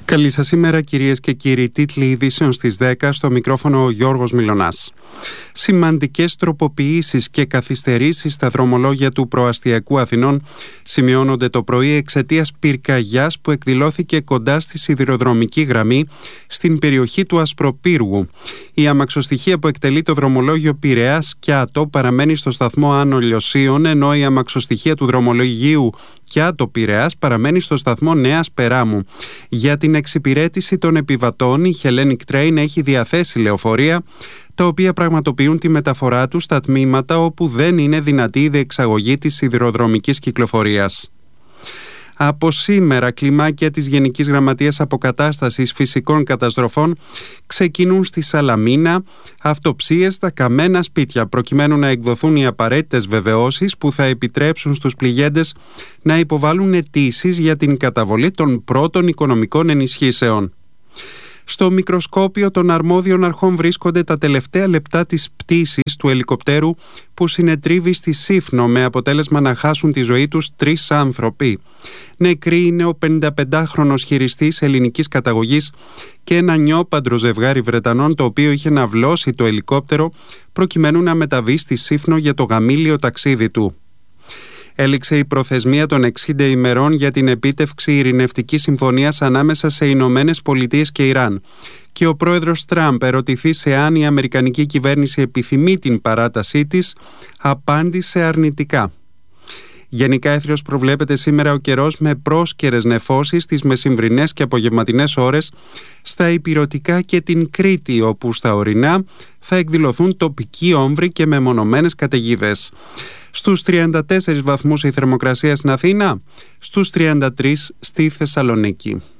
Καλή σας ημέρα, κυρίες και κύριοι. Τίτλοι ειδήσεων στις 10, στο μικρόφωνο ο Γιώργος Μιλωνάς. Σημαντικές τροποποιήσεις και καθυστερήσεις στα δρομολόγια του προαστιακού Αθηνών σημειώνονται το πρωί εξαιτίας πυρκαγιάς που εκδηλώθηκε κοντά στη σιδηροδρομική γραμμή στην περιοχή του Ασπροπύργου. Η αμαξοστοιχεία που εκτελεί το δρομολόγιο Πειραιάς Κιάτο παραμένει στο σταθμό Άνω Λιωσίων, ενώ η αμαξοστοιχεία του δρομολογίου Κιάτο Πειραιάς παραμένει στο σταθμό Νέας Περάμου. Για την εξυπηρέτηση των επιβατών, η Hellenic Train έχει διαθέσει λεωφορεία, τα οποία πραγματοποιούν τη μεταφορά τους στα τμήματα όπου δεν είναι δυνατή η διεξαγωγή της σιδηροδρομικής κυκλοφορίας. Από σήμερα, κλιμάκια της Γενικής Γραμματείας Αποκατάστασης Φυσικών Καταστροφών ξεκινούν στη Σαλαμίνα αυτοψίες στα καμένα σπίτια, προκειμένου να εκδοθούν οι απαραίτητες βεβαιώσεις που θα επιτρέψουν στους πληγέντες να υποβάλουν αιτήσεις για την καταβολή των πρώτων οικονομικών ενισχύσεων. Στο μικροσκόπιο των αρμόδιων αρχών βρίσκονται τα τελευταία λεπτά της πτήσης του ελικοπτέρου που συνετρίβει στη Σύφνο, με αποτέλεσμα να χάσουν τη ζωή τους 3 άνθρωποι. Νεκροί είναι ο 55χρονος χειριστής ελληνικής καταγωγής και ένα νιόπαντρο ζευγάρι Βρετανών, το οποίο είχε ναυλώσει το ελικόπτερο προκειμένου να μεταβεί στη Σύφνο για το γαμήλιο ταξίδι του. Έληξε η προθεσμία των 60 ημερών για την επίτευξη ειρηνευτικής συμφωνίας ανάμεσα σε Ηνωμένες Πολιτείες και Ιράν, και ο πρόεδρος Τραμπ, ερωτηθεί σε αν η αμερικανική κυβέρνηση επιθυμεί την παράτασή της, απάντησε αρνητικά. Γενικά έθριος προβλέπεται σήμερα ο καιρός, με πρόσκαιρες νεφώσεις τις μεσημβρινές και απογευματινές ώρες στα Ηπειρωτικά και την Κρήτη, όπου στα ορεινά θα εκδηλωθούν τοπικοί όμβροι και μεμονωμένες καταιγίδες. Στους 34 βαθμούς η θερμοκρασία στην Αθήνα, στους 33 στη Θεσσαλονίκη.